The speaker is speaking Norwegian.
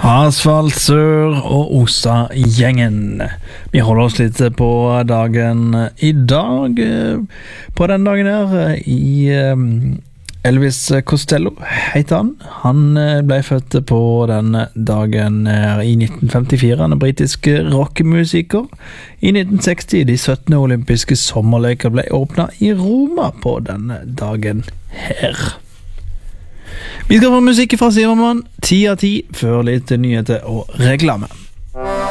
Asfalt Sør og Osa-gjengen. Vi holder oss litt på dagen i dag. På den dagen her i Elvis Costello heter han. Han ble født på den dagen her i 1954. Han er britisk rockemusiker. I 1960, de 17. olympiske sommerleker ble åpnet i Roma på denne dagen her. Vi skal få musikk fra Sivermann, 10 av 10, før litt nyheter og reklame.